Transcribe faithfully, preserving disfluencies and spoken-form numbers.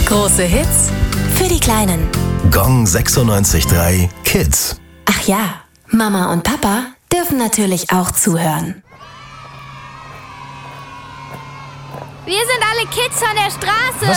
Große Hits für die Kleinen. Gong sechsundneunzig Komma drei Kids. Ach ja, Mama und Papa dürfen natürlich auch zuhören. Wir sind alle Kids von der Straße.